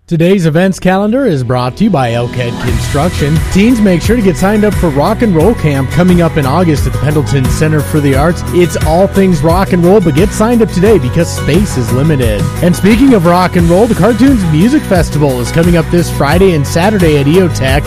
Today's events calendar is brought to you by Elkhead Construction. Teens, make sure to get signed up for Rock and Roll Camp coming up in August at the Pendleton Center for the Arts. It's all things rock and roll, but get signed up today because space is limited. And speaking of rock and roll, the Cartoons Music Festival is coming up this Friday and Saturday at EOTech.